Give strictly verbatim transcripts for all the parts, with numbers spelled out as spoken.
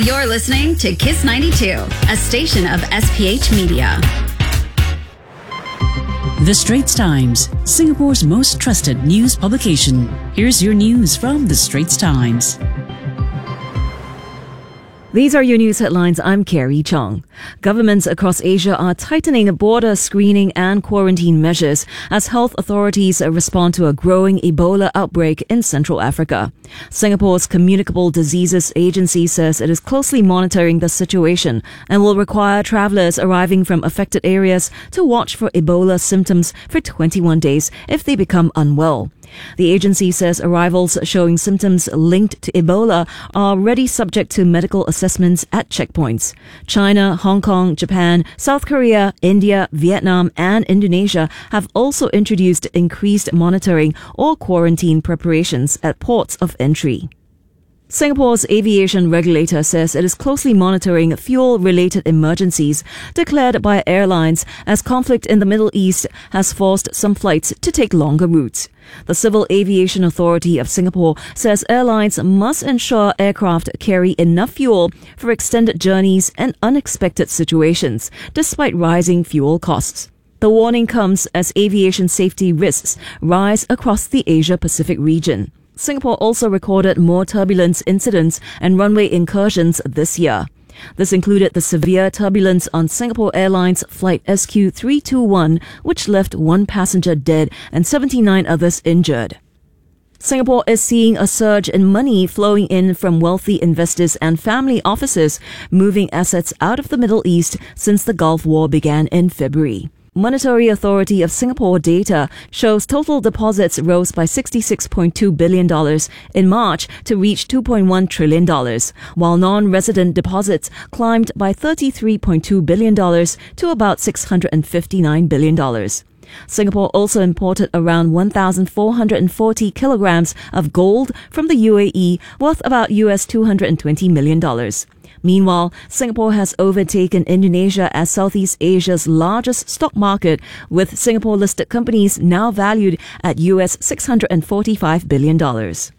You're listening to Kiss ninety-two, a station of S P H Media. The Straits Times, Singapore's most trusted news publication. Here's your news from The Straits Times. These are your news headlines. I'm Carrie Chong. Governments across Asia are tightening border screening and quarantine measures as health authorities respond to a growing Ebola outbreak in Central Africa. Singapore's Communicable Diseases Agency says it is closely monitoring the situation and will require travellers arriving from affected areas to watch for Ebola symptoms for twenty-one days if they become unwell. The agency says arrivals showing symptoms linked to Ebola are already subject to medical assessments at checkpoints. China, Hong Kong, Japan, South Korea, India, Vietnam, and Indonesia have also introduced increased monitoring or quarantine preparations at ports of entry. Singapore's aviation regulator says it is closely monitoring fuel-related emergencies declared by airlines as conflict in the Middle East has forced some flights to take longer routes. The Civil Aviation Authority of Singapore says airlines must ensure aircraft carry enough fuel for extended journeys and unexpected situations, despite rising fuel costs. The warning comes as aviation safety risks rise across the Asia-Pacific region. Singapore also recorded more turbulence incidents and runway incursions this year. This included the severe turbulence on Singapore Airlines Flight S Q three two one, which left one passenger dead and seventy-nine others injured. Singapore is seeing a surge in money flowing in from wealthy investors and family offices moving assets out of the Middle East since the Gulf War began in February. Monetary Authority of Singapore data shows total deposits rose by sixty-six point two billion dollars in March to reach two point one trillion dollars, while non-resident deposits climbed by thirty-three point two billion dollars to about six hundred fifty-nine billion dollars. Singapore also imported around one thousand four hundred forty kilograms of gold from the U A E, worth about U S two hundred twenty million dollars. Meanwhile, Singapore has overtaken Indonesia as Southeast Asia's largest stock market, with Singapore-listed companies now valued at U S six hundred forty-five billion dollars.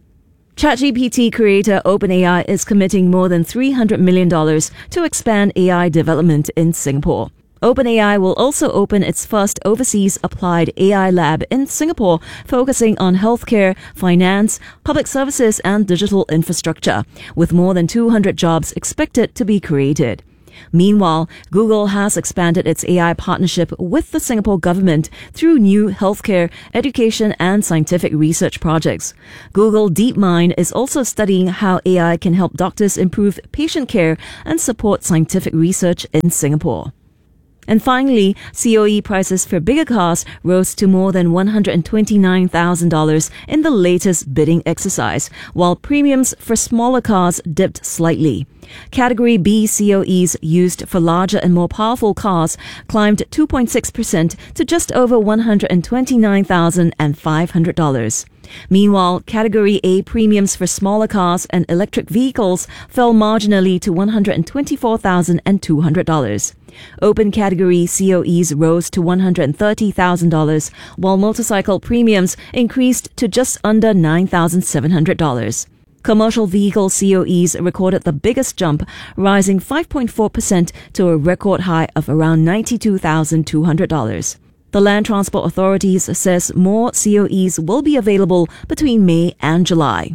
ChatGPT creator OpenAI is committing more than three hundred million dollars to expand A I development in Singapore. OpenAI will also open its first overseas applied A I lab in Singapore, focusing on healthcare, finance, public services, and digital infrastructure, with more than two hundred jobs expected to be created. Meanwhile, Google has expanded its A I partnership with the Singapore government through new healthcare, education, and scientific research projects. Google DeepMind is also studying how A I can help doctors improve patient care and support scientific research in Singapore. And finally, C O E prices for bigger cars rose to more than one hundred twenty-nine thousand dollars in the latest bidding exercise, while premiums for smaller cars dipped slightly. Category B C O Es used for larger and more powerful cars climbed two point six percent to just over one hundred twenty-nine thousand five hundred dollars. Meanwhile, Category A premiums for smaller cars and electric vehicles fell marginally to one hundred twenty-four thousand two hundred dollars. Open Category C O Es rose to one hundred thirty thousand dollars, while motorcycle premiums increased to just under nine thousand seven hundred dollars. Commercial vehicle C O Es recorded the biggest jump, rising five point four percent to a record high of around ninety-two thousand two hundred dollars. The Land Transport Authorities says more C O Es will be available between May and July.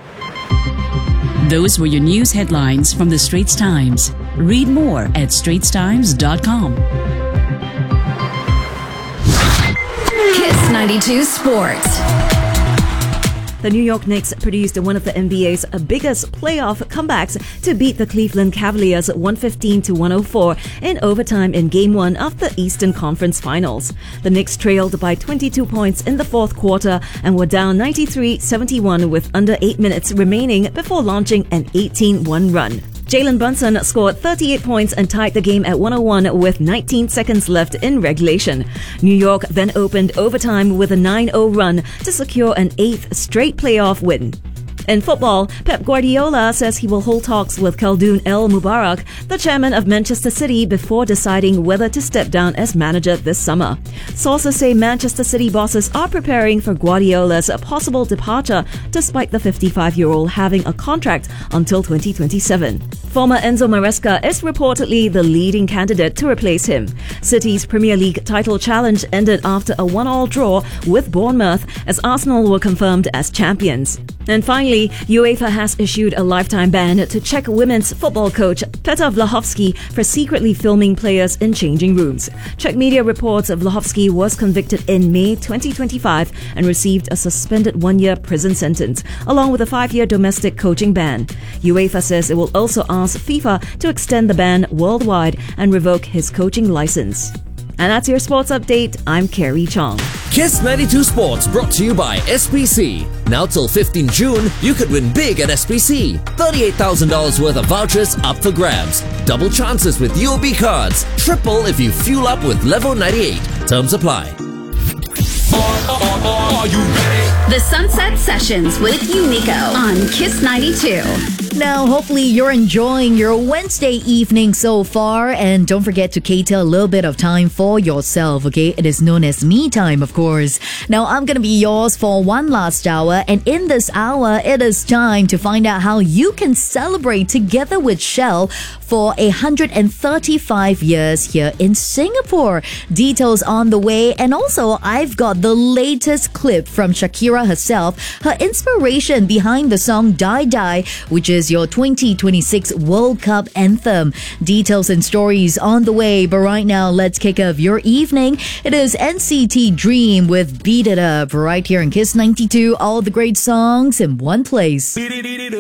Those were your news headlines from The Straits Times. Read more at straits times dot com. Kiss ninety-two Sports. The New York Knicks produced one of the N B A's biggest playoff comebacks to beat the Cleveland Cavaliers one fifteen to one oh four in overtime in Game one of the Eastern Conference Finals. The Knicks trailed by twenty-two points in the fourth quarter and were down ninety-three seventy-one with under eight minutes remaining before launching an eighteen one run. Jalen Brunson scored thirty-eight points and tied the game at one oh one with nineteen seconds left in regulation. New York then opened overtime with a nine oh run to secure an eighth straight playoff win. In football, Pep Guardiola says he will hold talks with Khaldoon El Mubarak, the chairman of Manchester City, before deciding whether to step down as manager this summer. Sources say Manchester City bosses are preparing for Guardiola's possible departure, despite the fifty-five-year-old having a contract until twenty twenty-seven. Former Enzo Maresca is reportedly the leading candidate to replace him. City's Premier League title challenge ended after a one-all draw with Bournemouth, as Arsenal were confirmed as champions. And finally, UEFA has issued a lifetime ban to Czech women's football coach Petr Vlahovsky for secretly filming players in changing rooms. Czech media reports Vlahovsky was convicted in May twenty twenty-five and received a suspended one-year prison sentence, along with a five-year domestic coaching ban. UEFA says it will also ask FIFA to extend the ban worldwide and revoke his coaching license. And that's your sports update. I'm Carrie Chong. Kiss ninety-two Sports brought to you by S P C. Now till fifteenth June, you could win big at S P C. thirty-eight thousand dollars worth of vouchers up for grabs. Double chances with U O B cards. Triple if you fuel up with Level ninety-eight. Terms apply. Are you ready? The Sunset Sessions with Unico on Kiss ninety-two. Now, hopefully you're enjoying your Wednesday evening so far, and don't forget to cater a little bit of time for yourself, okay? It is known as me time, of course. Now, I'm gonna be yours for one last hour, and in this hour, it is time to find out how you can celebrate together with Shell for one hundred thirty-five years here in Singapore. Details on the way, and also I've got the latest clip from Shakira herself, her inspiration behind the song Die Die, which is your twenty twenty-six World Cup anthem. Details and stories on the way, but right now, let's kick off your evening. It is N C T Dream with Beat It Up right here in Kiss ninety-two. All the great songs in one place.